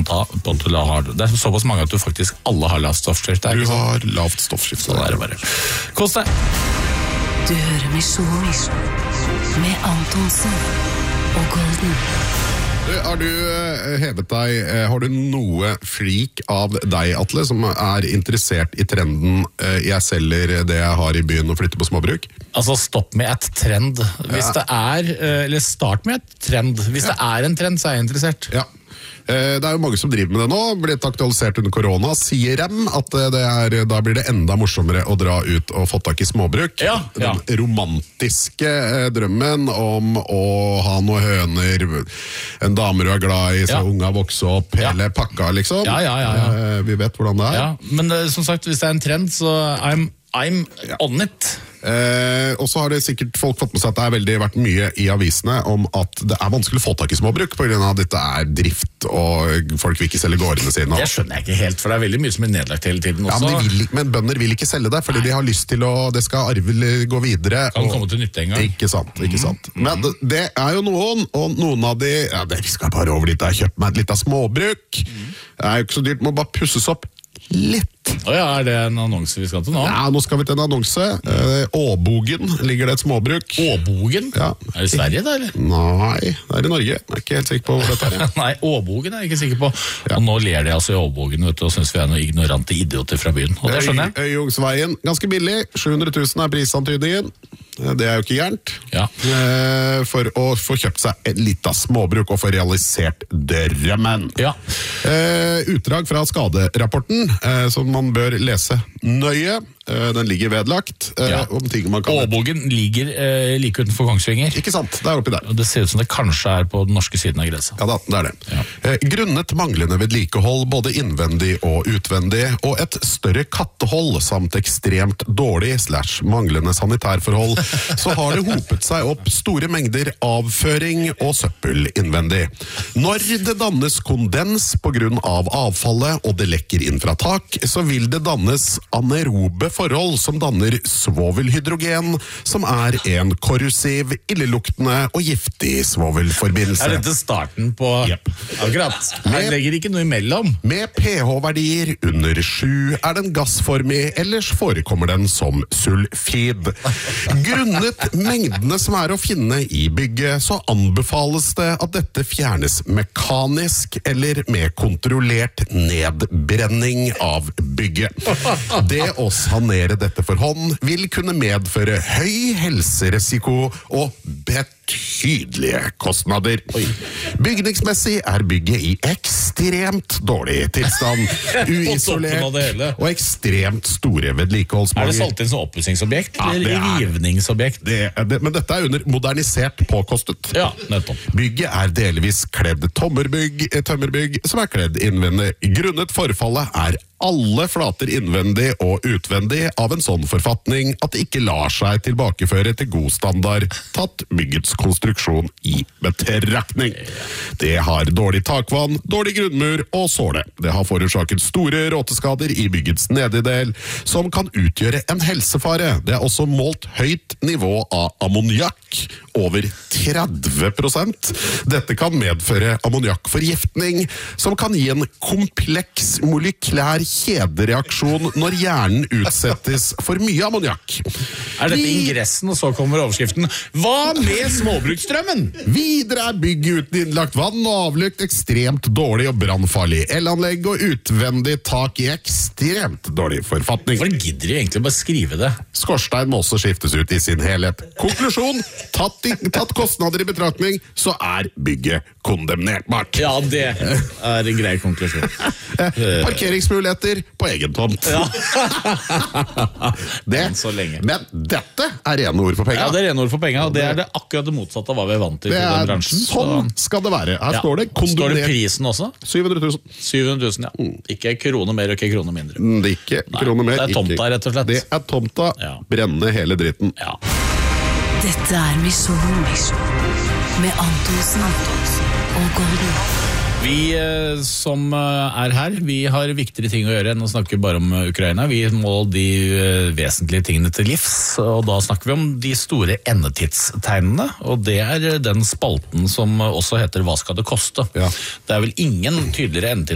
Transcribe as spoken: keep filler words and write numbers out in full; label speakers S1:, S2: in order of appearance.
S1: ta Pontulahar. Det er såpass mange at du faktisk alle har lavt stoffskifte.
S2: Du har lavt stoffskifte.
S1: Så det er bare. Kos deg.
S3: Du hører Mission med Antonsen og Golden.
S2: Du, har du hevet deg, har du noe freak av deg, Atle, som er interessert i trenden jeg selger det jeg har i byen og flytter på småbruk?
S1: Altså, stopp med et trend. Hvis
S2: Ja.
S1: det er, eller start med et trend. Hvis det er en trend, så er jeg interessert.
S2: Ja. Det er jo mange som driver med det nå, blitt aktualisert under korona, sier dem at det er, da blir det enda morsommere å dra ut og få tak i småbruk.
S1: Ja, ja.
S2: Den romantiske eh, drømmen om å ha noen høner, en dame du er glad i, så
S1: Ja.
S2: unga vokse opp,
S1: Ja.
S2: hele pakka liksom.
S1: Ja, ja, ja, ja.
S2: Eh, Vi vet hvordan det er.
S1: Ja, men eh, som sagt, hvis det er en trend, så I'm, I'm on it.
S2: Eh, og så har det sikkert folk fått med seg at det er veldig vært mye i avisene om at det er vanskelig å få tak i småbruk på grunn av at dette er drift og folk vil ikke selge gårdene sine.
S1: Det skjønner jeg ikke helt, for det er veldig mye som er nedlagt hele tiden
S2: Ja,
S1: også.
S2: men, de vil, ikke- men bønder vil ikke selge det, fordi de har lyst til å det skal arve gå videre.
S1: Kan
S2: og-
S1: komme til nytte en gang.
S2: Ikke sant, ikke sant. Men det, det er jo noen, og noen av de, ja, det, vi skal bare over dit, jeg har kjøpt meg et litt av småbruk. Det er jo ikke så dyrt, må bare pusses opp litt.
S1: Å ja, er det en annonse vi skal til nå?
S2: Ja, nå skal vi til en annonse. Eh, Åbogen ligger det et småbruk.
S1: Åbogen?
S2: Ja.
S1: Er det i Sverige da, eller?
S2: Nei, det er i Norge. Jeg er ikke helt sikker på hvor dette er.
S1: Nei, Åbogen er jeg ikke sikker på. Og nå ler de altså i Åbogen, vet du, og synes vi er noen ignorante idioter fra byen. Og det skjønner jeg.
S2: Øyungsveien, ganske billig. sju hundre tusen er prisantydningen. Det er jo ikke gærent.
S1: Ja.
S2: Eh, For å få kjøpt seg et lite småbruk og få realisert drømmen.
S1: Ja.
S2: Eh, Utdrag fra skaderapporten, eh, som man bør lese nøye. Eh, Den ligger vedlagt. eh,
S1: Ja.
S2: Om ting man kan...
S1: Åbogen ligger eh, like utenfor Kongsvinger.
S2: Ikke sant, det er oppi der.
S1: Og det ser ut som det kanskje er på den norske siden av grensa.
S2: Ja da, det er det. Eh, Grunnet manglende vedlikehold, både innvendig og utvendig, og et større kattehold samt ekstremt dårlig slash manglende sanitærforhold, så har det hopet seg opp store mengder avføring og søppel innvendig. Når det dannes kondens på grunn av avfallet, og det lekker inn fra tak, så vil det dannes anaerobe forhold som danner svovelhydrogen, som er en korrosiv, illeluktende og giftig svovelforbindelse.
S1: Er dette starten på...
S2: Jep.
S1: Akkurat. Her legger ikke noe imellom.
S2: Med pH-verdier under sju er den gassformig, ellers forekommer den som sulfid. Grunnet mengdene som er å finne i bygget, så anbefales det at dette fjernes mekanisk eller med kontrollert nedbrenning av bygget. Det å sanere dette for hånd vil kunne medføre høy helserisiko og betydelige kostnader. Bygningsmessig er bygget i ekstremt dårlig tilstand, uisolert
S1: av det hele.
S2: og ekstremt store
S1: Er det
S2: vedlikeholdsmangler.
S1: solgt inn som oppussingsobjekt,
S2: Ja, det
S1: eller
S2: er-
S1: rivningsobjekt?
S2: Det, det, men dette er under modernisert påkostet.
S1: Ja, nettopp.
S2: Bygget er delvis kledd tommerbygg, eh, tømmerbygg som er kledd innvendig. Grunnet forfallet er alle flater innvendig og utvendig av en sånn forfatning at det ikke lar seg tilbakeføre til god standard, tatt byggets konstruksjon i betraktning. Det har dårlig takvann, dårlig grunnmur og såle. Det har forårsaket store råteskader i byggets nederdel, som kan utgjøre en helsefare. Det er også målt høyt nivå av ammoniakk, over tretti prosent. Dette kan medføre ammoniakkforgiftning, som kan gi en kompleks molekylær kjedereaksjon når hjernen utsettes for mye ammoniakk.
S1: Er dette
S2: Vi-
S1: ingressen, og så kommer overskriften Hva med småbruksstrømmen?
S2: Videre er bygget uten innlagt vann og avlukt ekstremt dårlig og brannfarlig. Elanlegg og utvendig tak i ekstremt dårlig forfatning.
S1: Hvorfor gidder de egentlig bare skrive det?
S2: Skorstein må også skiftes ut i sin helhet. Konklusjon, tatt, i, tatt kostnader i betraktning, så er bygget kondemnerbart.
S1: Ja, det er en grei konklusjon.
S2: Eh, Parkeringsmuligheter på egen tomt. det,
S1: Enn så lenge.
S2: Men dette er rene ord for
S1: Ja,
S2: penger.
S1: det er rene ord for penga, og det er det akkurat det motsatte av hva vi er vant til
S2: Det
S1: i den
S2: er,
S1: bransjen.
S2: sånn
S1: så-
S2: skal det være. Her
S1: Ja.
S2: står det
S1: Står det
S2: kondemnert
S1: prisen også?
S2: syv hundre tusen.
S1: syv hundre tusen, ja. Ikke krone mer og ikke krone mindre.
S2: Mm, Det er ikke
S1: Nei,
S2: kroner mer.
S1: det er tomta,
S2: ikke-
S1: rett og slett.
S2: Det er tomta.
S1: Ja.
S2: Brenne hele dritten.
S1: Ja.
S3: Dette er Mission med Antonsen og Golden.
S1: Vi eh, som eh, er her, vi har viktigere ting å gjøre enn å snakke bare om eh, Ukraina. Vi må de eh, vesentlige tingene til livs, og da snakker vi om de store endetidstegnene, og det er eh, den spalten som eh, også heter Hva skal det koste?
S2: Ja.
S1: Det er vel ingen tydeligere endetid